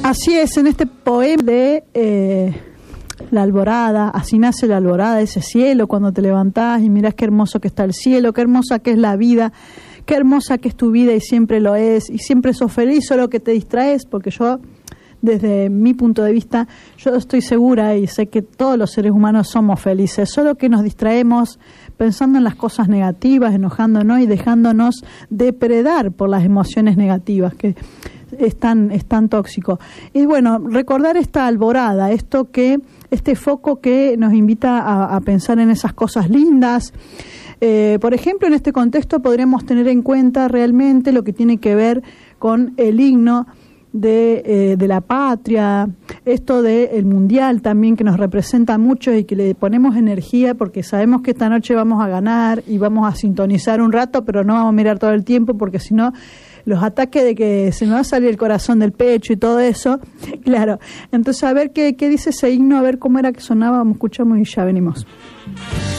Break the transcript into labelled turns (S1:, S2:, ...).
S1: Así es, en este poema de La Alborada, así nace la alborada, ese cielo, cuando te levantás y mirás qué hermoso que está el cielo, qué hermosa que es la vida, qué hermosa que es tu vida y siempre lo es, y siempre sos feliz, solo que te distraes, porque yo, desde mi punto de vista, yo estoy segura y sé que todos los seres humanos somos felices, solo que nos distraemos pensando en las cosas negativas, enojándonos y dejándonos depredar por las emociones negativas, que es tan tóxico. Y bueno, recordar esta alborada, este foco que nos invita a pensar en esas cosas lindas. Por ejemplo, en este contexto podremos tener en cuenta realmente lo que tiene que ver con el himno de la patria, esto del mundial también, que nos representa mucho y que le ponemos energía porque sabemos que esta noche vamos a ganar y vamos a sintonizar un rato, pero no vamos a mirar todo el tiempo porque si no los ataques de que se me va a salir el corazón del pecho y todo eso, claro. Entonces a ver qué dice ese himno, a ver cómo era que sonaba, vamos, escuchamos y ya venimos.